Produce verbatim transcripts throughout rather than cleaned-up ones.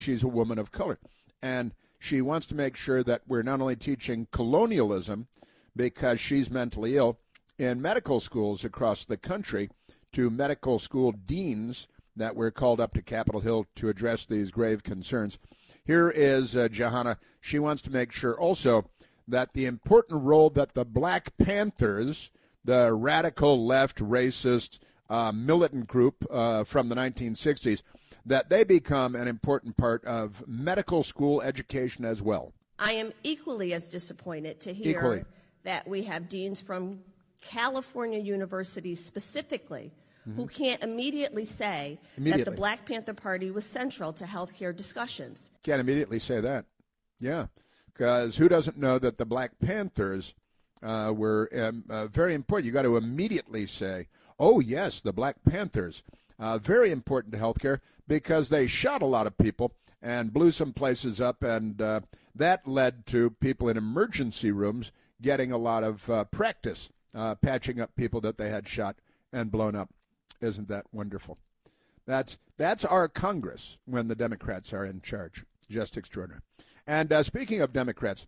she's a woman of color. And she wants to make sure that we're not only teaching colonialism because she's mentally ill in medical schools across the country to medical school deans that were called up to Capitol Hill to address these grave concerns. Here is uh, Johanna. She wants to make sure also that the important role that the Black Panthers, the radical left racist uh, militant group uh, from the nineteen sixties, that they become an important part of medical school education as well. I am equally as disappointed to hear Equally. that we have deans from California universities specifically mm-hmm. who can't immediately say immediately. that the Black Panther Party was central to healthcare discussions. Can't immediately say that. Yeah, because who doesn't know that the Black Panthers uh, were um, uh, very important? You got to immediately say, oh, yes, the Black Panthers, uh, very important to healthcare because they shot a lot of people and blew some places up, and uh, that led to people in emergency rooms getting a lot of uh, practice uh, patching up people that they had shot and blown up. Isn't that wonderful? That's that's our Congress when the Democrats are in charge. Just extraordinary. And uh, speaking of Democrats,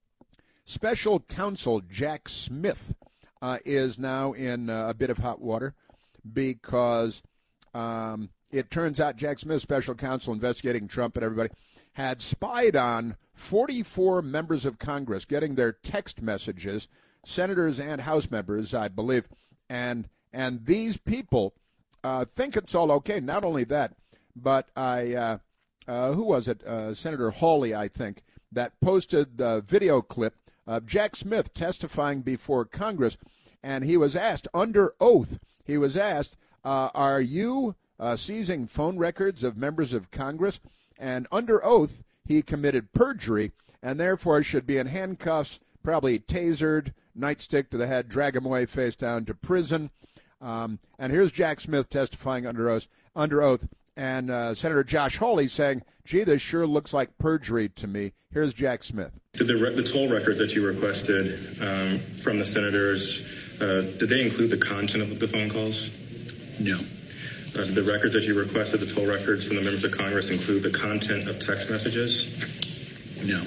Special Counsel Jack Smith uh, is now in uh, a bit of hot water because um, it turns out Jack Smith, Special Counsel investigating Trump and everybody, had spied on forty-four members of Congress getting their text messages, senators and House members, I believe, and and these people uh, think it's all okay. Not only that, but I, uh, uh, who was it? Uh, Senator Hawley, I think, that posted the video clip of Jack Smith testifying before Congress, and he was asked under oath. He was asked, uh, "Are you uh, seizing phone records of members of Congress?" And under oath, he committed perjury, and therefore should be in handcuffs, probably tasered, nightstick to the head, drag him away face down to prison. Um, and here's Jack Smith testifying under oath, under oath, and uh, Senator Josh Hawley saying, "Gee, this sure looks like perjury to me." Here's Jack Smith. Did the, re- the toll records that you requested um, from the senators, uh, did they include the content of the phone calls? No. Uh, did the records that you requested, the toll records from the members of Congress, include the content of text messages? No.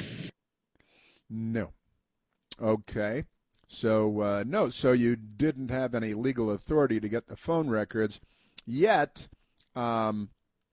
No. Okay. So, uh, no, so you didn't have any legal authority to get the phone records, yet um,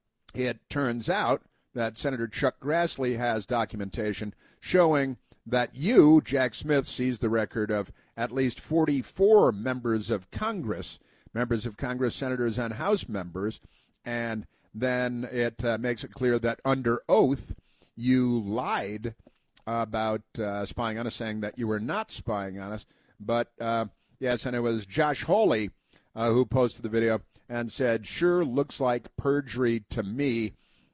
it turns out that Senator Chuck Grassley has documentation showing that you, Jack Smith, seized the record of at least forty-four members of Congress, members of Congress, senators, and House members, and then it uh, makes it clear that under oath you lied about uh, spying on us, saying that you were not spying on us. But, uh, yes, and it was Josh Hawley uh, who posted the video and said, "Sure looks like perjury to me."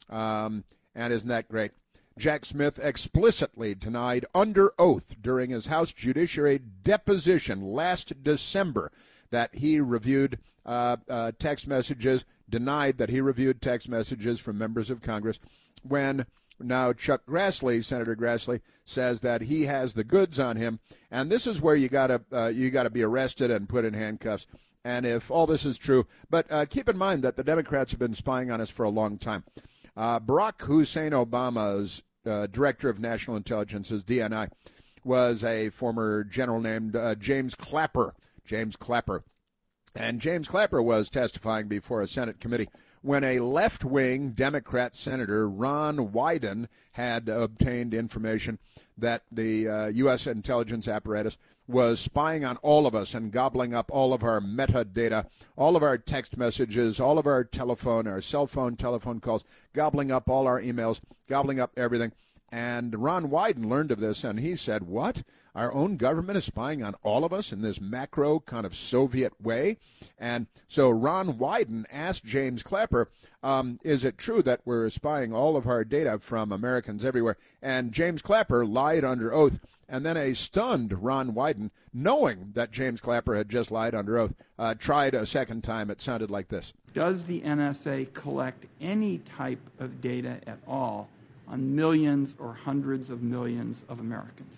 Um, and isn't that great? Jack Smith explicitly denied under oath during his House Judiciary deposition last December that he reviewed uh, uh, text messages, denied that he reviewed text messages from members of Congress, when now Chuck Grassley, Senator Grassley, says that he has the goods on him, and this is where you gotta uh, you gotta be arrested and put in handcuffs. And if all this is true, but uh, keep in mind that the Democrats have been spying on us for a long time. Uh, Barack Hussein Obama's uh, director of national intelligence, his D N I, was a former general named uh, James Clapper. James Clapper. And James Clapper was testifying before a Senate committee when a left-wing Democrat senator, Ron Wyden, had obtained information that the uh, U S intelligence apparatus was spying on all of us and gobbling up all of our metadata, all of our text messages, all of our telephone, our cell phone, telephone calls, gobbling up all our emails, gobbling up everything. And Ron Wyden learned of this, and he said, "What? Our own government is spying on all of us in this macro kind of Soviet way?" And so Ron Wyden asked James Clapper, um, is it true that we're spying all of our data from Americans everywhere? And James Clapper lied under oath. And then a stunned Ron Wyden, knowing that James Clapper had just lied under oath, uh, tried a second time. It sounded like this. Does the N S A collect any type of data at all on millions or hundreds of millions of Americans?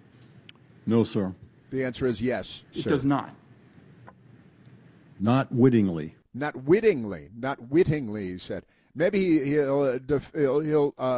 No, sir. The answer is yes, It sir. does not. Not wittingly. Not wittingly. Not wittingly, he said. maybe he, he'll, uh, def, he'll, he'll uh,